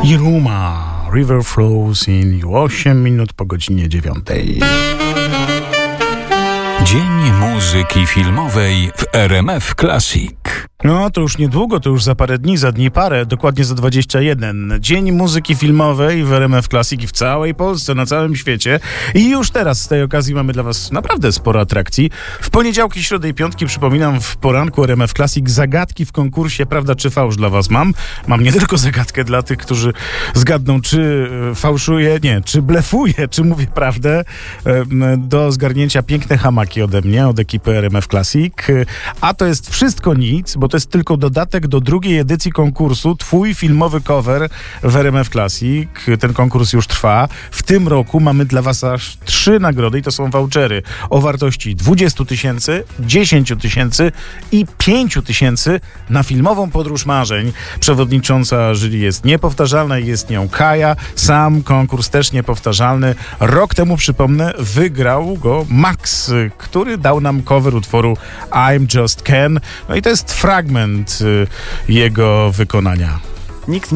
Iruma, River Flows in You, 8 minut po godzinie 9. Dzień muzyki filmowej w RMF Classic. No, to już niedługo, to już za parę dni, za dni parę, dokładnie za 21. Dzień muzyki filmowej w RMF Classic i w całej Polsce, na całym świecie. I już teraz z tej okazji mamy dla was naprawdę sporo atrakcji. W poniedziałki, środę i piątki, przypominam, w poranku RMF Classic zagadki w konkursie Prawda czy Fałsz dla was mam. Mam nie tylko zagadkę dla tych, którzy zgadną, czy fałszuję, czy blefuję, czy mówię prawdę. Do zgarnięcia piękne hamaki ode mnie, od ekipy RMF Classic. A to jest wszystko nic, bo to jest tylko dodatek do drugiej edycji konkursu Twój filmowy cover w RMF Classic. Ten konkurs już trwa. W tym roku mamy dla was aż 3 nagrody i to są vouchery o wartości 20 000, 10 000 i 5 000 na filmową podróż marzeń. Przewodnicząca jury jest niepowtarzalna i jest nią Kaja. Sam konkurs też niepowtarzalny. Rok temu, przypomnę, wygrał go Max, który dał nam cover utworu I'm Just Ken. No i to jest fragment jego wykonania. Nikt